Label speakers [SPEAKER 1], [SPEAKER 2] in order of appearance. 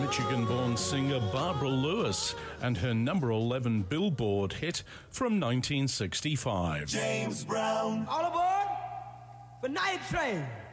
[SPEAKER 1] Michigan-born singer Barbara Lewis and her number 11 Billboard hit from 1965.
[SPEAKER 2] James Brown.
[SPEAKER 3] All aboard for Night Train.